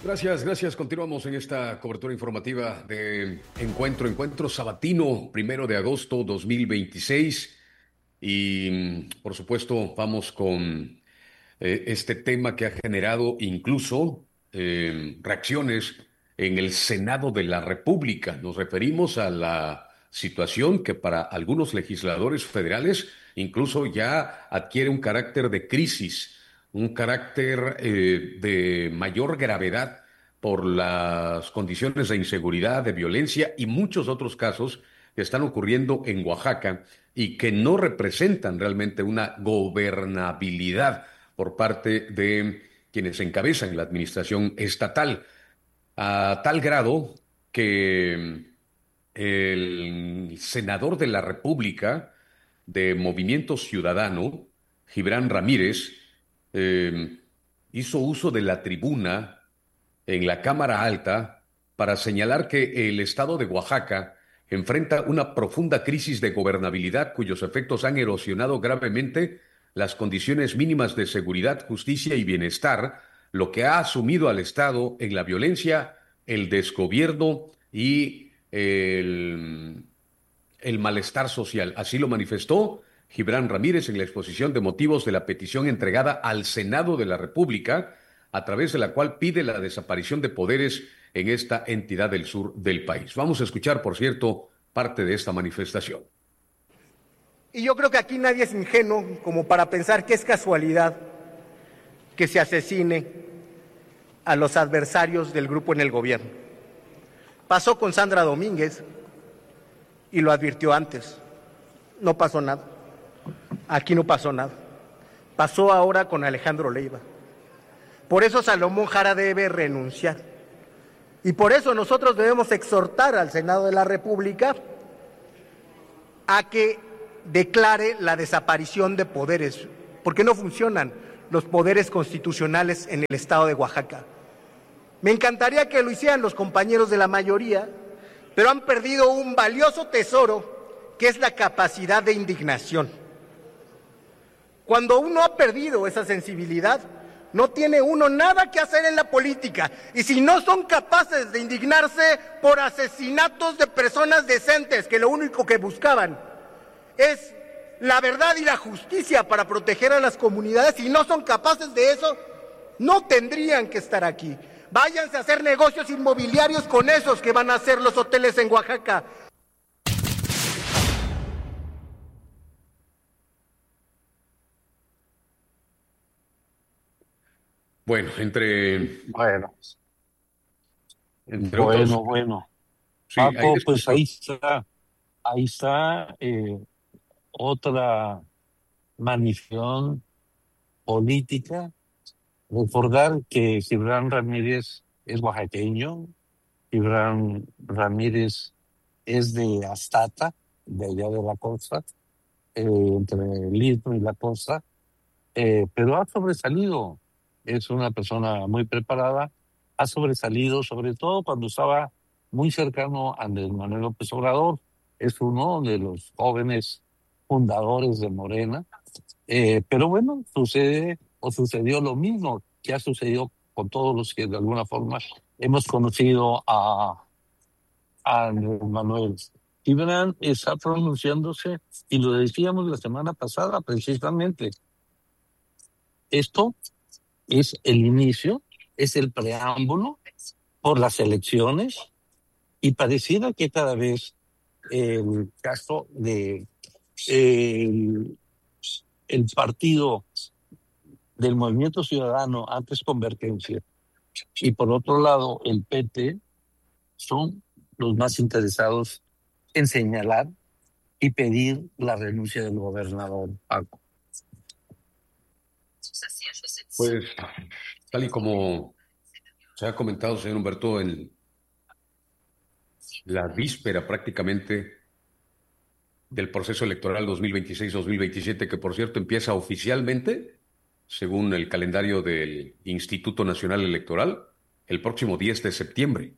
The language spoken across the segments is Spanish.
Gracias, gracias. Continuamos en esta cobertura informativa de Encuentro sabatino, 1 de agosto 2026. Y por supuesto, vamos con este tema que ha generado incluso reacciones en el Senado de la República. Nos referimos a la situación que para algunos legisladores federales incluso ya adquiere un carácter de crisis, un carácter de mayor gravedad por las condiciones de inseguridad, de violencia y muchos otros casos que están ocurriendo en Oaxaca y que no representan realmente una gobernabilidad por parte de quienes encabezan la administración estatal, a tal grado que el senador de la República de Movimiento Ciudadano, Gibran Ramírez, eh, hizo uso de la tribuna en la Cámara Alta para señalar que el estado de Oaxaca enfrenta una profunda crisis de gobernabilidad cuyos efectos han erosionado gravemente las condiciones mínimas de seguridad, justicia y bienestar, lo que ha sumido al Estado en la violencia, el desgobierno y el malestar social. Así lo manifestó Gibran Ramírez en la exposición de motivos de la petición entregada al Senado de la República, a través de la cual pide la desaparición de poderes en esta entidad del sur del país. Vamos a escuchar, por cierto, parte de esta manifestación. Y yo creo que aquí nadie es ingenuo como para pensar que es casualidad que se asesine a los adversarios del grupo en el gobierno. Pasó con Sandra Domínguez y lo advirtió antes. No pasó nada. Aquí no pasó nada. Pasó ahora con Alejandro Leiva. Por eso Salomón Jara debe renunciar. Y por eso nosotros debemos exhortar al Senado de la República a que declare la desaparición de poderes, porque no funcionan los poderes constitucionales en el estado de Oaxaca. Me encantaría que lo hicieran los compañeros de la mayoría, pero han perdido un valioso tesoro que es la capacidad de indignación. Cuando uno ha perdido esa sensibilidad, no tiene uno nada que hacer en la política. Y si no son capaces de indignarse por asesinatos de personas decentes, que lo único que buscaban es la verdad y la justicia para proteger a las comunidades, si no son capaces de eso, no tendrían que estar aquí. Váyanse a hacer negocios inmobiliarios con esos que van a hacer los hoteles en Oaxaca. Bueno, Bueno, entre otros, bueno. sí, Paco, pues ahí está otra manifestación política. Recordar que Gibran Ramírez es oaxaqueño, Gibran Ramírez es de Astata, de allá de la costa, entre el Istmo y la costa, pero ha sobresalido. Es una persona muy preparada, ha sobresalido, sobre todo cuando estaba muy cercano a Andrés Manuel López Obrador. Es uno de los jóvenes fundadores de Morena. Pero bueno, sucedió lo mismo que ha sucedido con todos los que de alguna forma hemos conocido a Andrés Manuel. Gibran está pronunciándose, y lo decíamos la semana pasada precisamente. Esto es el inicio, es el preámbulo por las elecciones, y pareciera que cada vez el caso de el partido del Movimiento Ciudadano, antes Convergencia, y por otro lado el PT, son los más interesados en señalar y pedir la renuncia del gobernador, Paco. pues, tal y como se ha comentado, señor Humberto, en la víspera prácticamente del proceso electoral 2026-2027, que por cierto empieza oficialmente, según el calendario del Instituto Nacional Electoral, el próximo 10 de septiembre.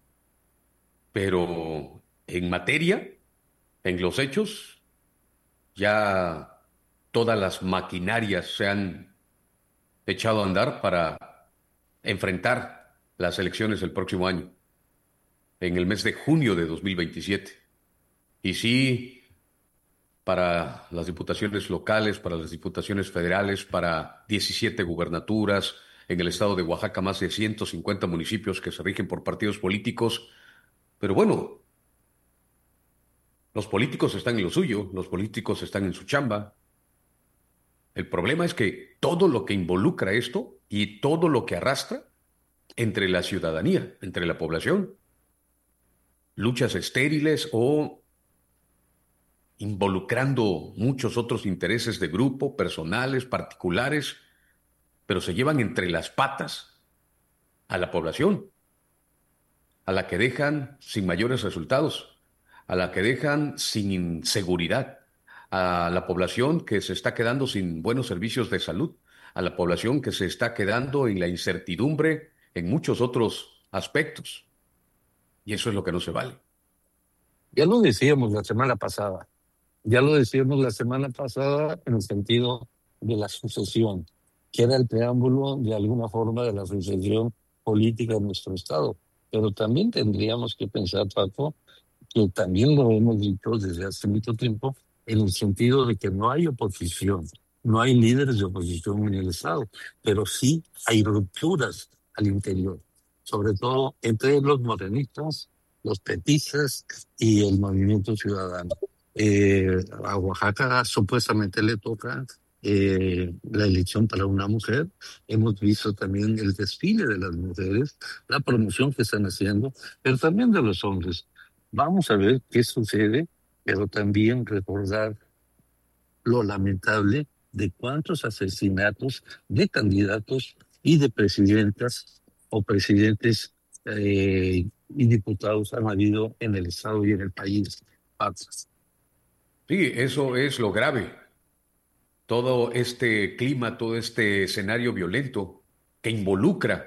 Pero en materia, en los hechos, ya todas las maquinarias se han echado a andar para enfrentar las elecciones del próximo año, en el mes de junio de 2027. Y sí, para las diputaciones locales, para las diputaciones federales, para 17 gubernaturas, en el estado de Oaxaca más de 150 municipios que se rigen por partidos políticos. Pero bueno, los políticos están en lo suyo, los políticos están en su chamba. El problema es que todo lo que involucra esto y todo lo que arrastra entre la ciudadanía, entre la población, luchas estériles o involucrando muchos otros intereses de grupo, personales, particulares, pero se llevan entre las patas a la población, a la que dejan sin mayores resultados, a la que dejan sin seguridad, a la población que se está quedando sin buenos servicios de salud, a la población que se está quedando en la incertidumbre en muchos otros aspectos. Y eso es lo que no se vale. Ya lo decíamos la semana pasada. Ya lo decíamos la semana pasada en el sentido de la sucesión, que era el preámbulo de alguna forma de la sucesión política de nuestro Estado. Pero también tendríamos que pensar, Paco, que también lo hemos dicho desde hace mucho tiempo, en el sentido de que no hay oposición, no hay líderes de oposición en el Estado, pero sí hay rupturas al interior, sobre todo entre los morenistas, los petistas y el movimiento ciudadano. A Oaxaca supuestamente le toca la elección para una mujer. Hemos visto también el desfile de las mujeres, la promoción que están haciendo, pero también de los hombres. Vamos a ver qué sucede, pero también recordar lo lamentable de cuántos asesinatos de candidatos y de presidentas o presidentes y diputados han habido en el Estado y en el país. Sí, eso es lo grave. Todo este clima, todo este escenario violento que involucra